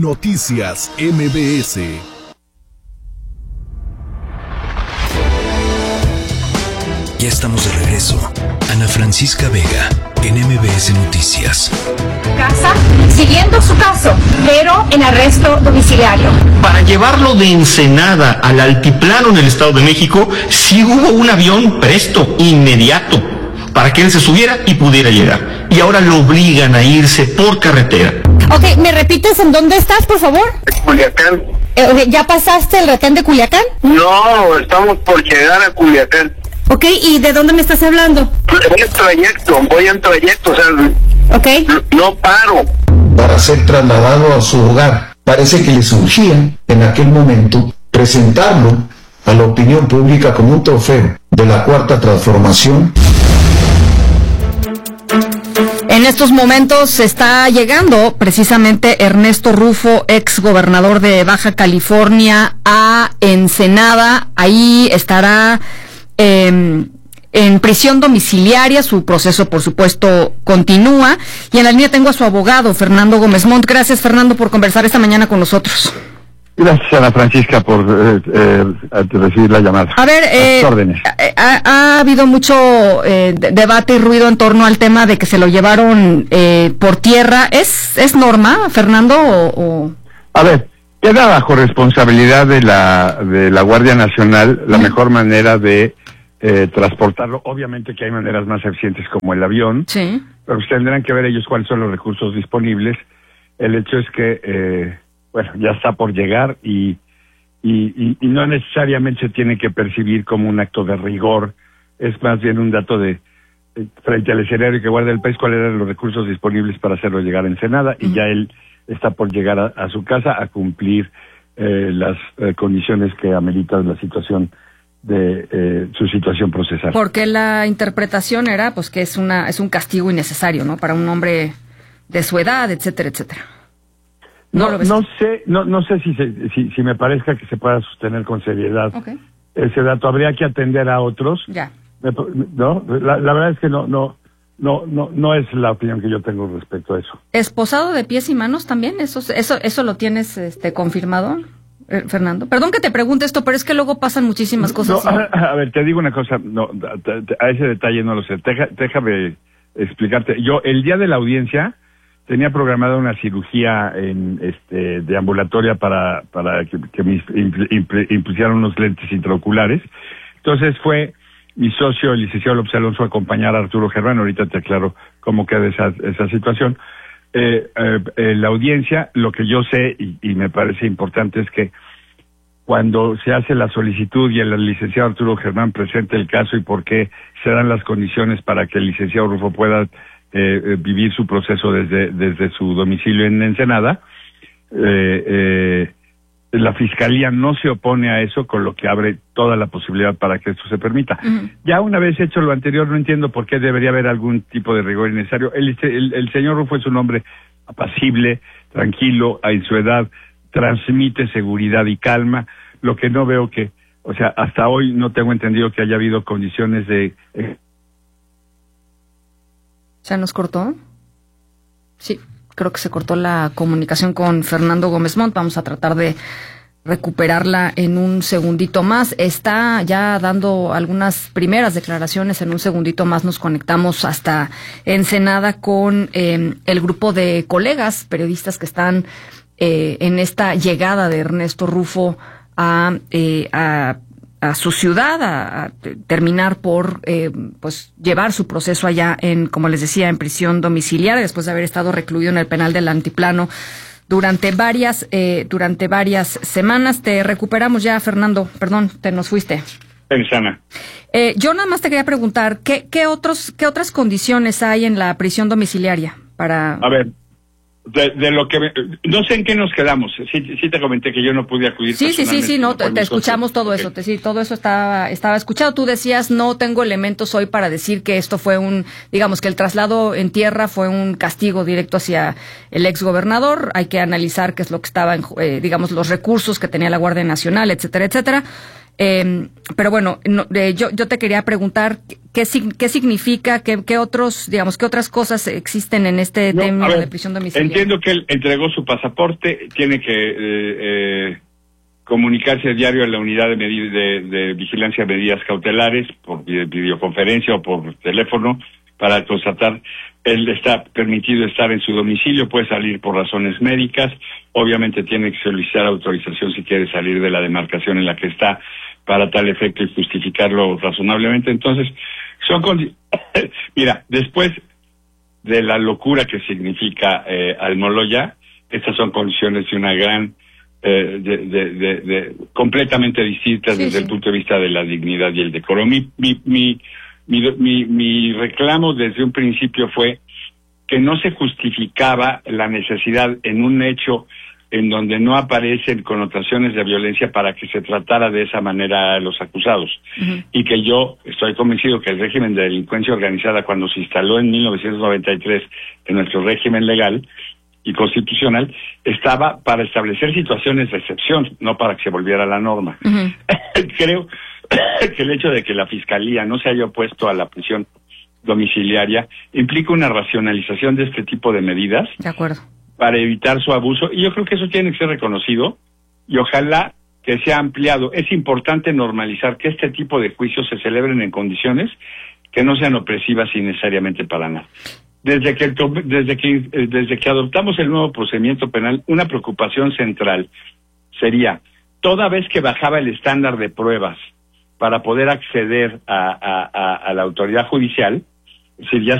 Noticias MBS. Ya estamos de regreso. Ana Francisca Vega, en MBS Noticias. Casa, siguiendo su caso, pero en arresto domiciliario. Para llevarlo de Ensenada al altiplano en el Estado de México, sí hubo un avión presto, inmediato, para que él se subiera y pudiera llegar. Y ahora lo obligan a irse por carretera. Ok, ¿me repites en dónde estás, por favor? Culiacán. ¿Ya pasaste el retén de Culiacán? No, estamos por llegar a Culiacán. Ok, ¿y de dónde me estás hablando? Voy en trayecto, o sea, Ok. no paro. Para ser trasladado a su hogar. Parece que le surgía en aquel momento presentarlo a la opinión pública como un trofeo de la Cuarta Transformación. En estos momentos está llegando precisamente Ernesto Rufo, ex gobernador de Baja California, a Ensenada. Ahí estará en prisión domiciliaria. Su proceso, por supuesto, continúa. Y en la línea tengo a su abogado, Fernando Gómez Montt. Gracias, Fernando, por conversar esta mañana con nosotros. Gracias, Ana Francisca, por recibir la llamada. A ver, órdenes. Ha habido mucho debate y ruido en torno al tema de que se lo llevaron por tierra. ¿Es norma, Fernando, o...? A ver, queda bajo responsabilidad de la Guardia Nacional la mejor manera de transportarlo. Obviamente que hay maneras más eficientes como el avión, Sí. pero pues tendrán que ver ellos cuáles son los recursos disponibles. El hecho es que, ya está por llegar y no necesariamente se tiene que percibir como un acto de rigor. Es más bien un dato de frente al escenario que guarda el país, cuáles eran los recursos disponibles para hacerlo llegar a Ensenada, y ya él está por llegar a su casa a cumplir las condiciones que ameritan la situación de su situación procesal. Porque la interpretación era pues que es un castigo innecesario, ¿no? Para un hombre de su edad, etcétera, etcétera. No sé si me parezca que se pueda sostener con seriedad ese dato. Habría que atender a otros. Ya. No, la verdad es que no es la opinión que yo tengo respecto a eso. ¿Esposado de pies y manos también? ¿Eso lo tienes confirmado, Fernando? Perdón que te pregunte esto, pero es que luego pasan muchísimas cosas. A ver, te digo una cosa, a ese detalle no lo sé. Déjame explicarte. Yo, el día de la audiencia, tenía programada una cirugía de ambulatoria para que me impusieran unos lentes intraoculares. Entonces fue mi socio, el licenciado López Alonso, a acompañar a Arturo Germán. Ahorita te aclaro cómo queda esa situación. La audiencia, lo que yo sé y me parece importante es que cuando se hace la solicitud y el licenciado Arturo Germán presente el caso y por qué se dan las condiciones para que el licenciado Rufo pueda vivir su proceso desde su domicilio en Ensenada, la Fiscalía no se opone a eso, con lo que abre toda la posibilidad para que esto se permita. Ya una vez hecho lo anterior, no entiendo por qué debería haber algún tipo de rigor innecesario. El señor Rufo es un hombre apacible, tranquilo, en su edad, transmite seguridad y calma, lo que no veo que, hasta hoy no tengo entendido que haya habido condiciones de... ¿Se nos cortó? Sí, creo que se cortó la comunicación con Fernando Gómez Montt. Vamos a tratar de recuperarla en un segundito más. Está ya dando algunas primeras declaraciones. En un segundito más nos conectamos hasta Ensenada con el grupo de colegas periodistas que están en esta llegada de Ernesto Rufo a su ciudad, a terminar por llevar su proceso allá como les decía, en prisión domiciliaria, después de haber estado recluido en el penal del Altiplano durante varias semanas. Te recuperamos ya, Fernando. Perdón, te nos fuiste. Sana. Yo nada más te quería preguntar, ¿qué otras condiciones hay en la prisión domiciliaria para...? A ver, de lo que no sé en qué nos quedamos. Sí te comenté que yo no pude acudir. Sí, no, te escuchamos todo eso. Todo eso estaba escuchado. Tú decías, no tengo elementos hoy para decir que esto fue que el traslado en tierra fue un castigo directo hacia el exgobernador. Hay que analizar qué es lo que estaba los recursos que tenía la Guardia Nacional, etcétera, etcétera. Pero bueno, yo te quería preguntar qué significa, qué otras cosas existen en este tema de prisión domiciliaria. Entiendo que él entregó su pasaporte, tiene que comunicarse a diario a la unidad de vigilancia de medidas cautelares por videoconferencia o por teléfono para constatar. Él está permitido estar en su domicilio, puede salir por razones médicas, obviamente tiene que solicitar autorización si quiere salir de la demarcación en la que está para tal efecto y justificarlo razonablemente. Entonces, mira, después de la locura que significa Almoloya, estas son condiciones de una gran completamente distintas desde el punto de vista de la dignidad y el decoro. Mi reclamo desde un principio fue que no se justificaba la necesidad en un hecho en donde no aparecen connotaciones de violencia para que se tratara de esa manera a los acusados. Y que yo estoy convencido que el régimen de delincuencia organizada, cuando se instaló en 1993 en nuestro régimen legal y constitucional, estaba para establecer situaciones de excepción, no para que se volviera la norma. Creo que el hecho de que la Fiscalía no se haya opuesto a la prisión domiciliaria implica una racionalización de este tipo de medidas. De acuerdo. Para evitar su abuso, y yo creo que eso tiene que ser reconocido, y ojalá que sea ampliado. Es importante normalizar que este tipo de juicios se celebren en condiciones que no sean opresivas innecesariamente para nada. Desde que adoptamos el nuevo procedimiento penal, una preocupación central sería, toda vez que bajaba el estándar de pruebas para poder acceder a la autoridad judicial, es decir, ya